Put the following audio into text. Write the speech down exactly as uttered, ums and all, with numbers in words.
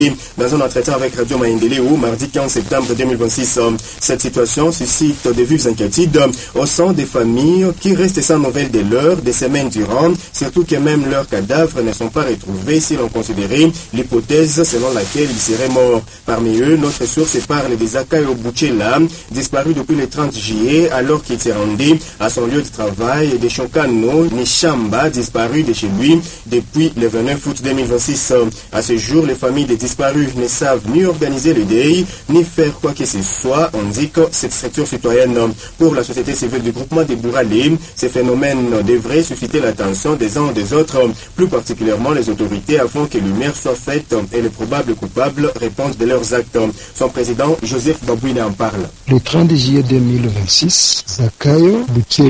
Dans un entretien avec Radio Maendeleo, mardi quinze septembre deux mille vingt-six, cette situation suscite des vives inquiétudes au sein des familles qui restent sans nouvelles de l'heure des semaines durant, surtout que même leurs cadavres ne sont pas retrouvés si l'on considérait l'hypothèse selon laquelle ils seraient morts. Parmi eux, notre source parle des Akayo Bouchela, disparu depuis le trente juillet alors qu'il s'est rendu à son lieu de travail, et de Shonkano Nishamba, disparu de chez lui depuis le vingt-neuf août deux mille vingt-six. À ce jour, les familles des disparus ne savent ni organiser le deuil, ni faire quoi que ce soit, indique cette structure citoyenne. Pour la société civile du groupement des Bouralé, ces phénomènes devraient susciter l'attention des uns des autres, plus particulièrement les autorités, afin que lumière soit faite et les probables coupables répondent de leurs actes. Son président, Joseph Babouine, en parle. Le trente juillet deux mille vingt-six, Zakayo Bouchela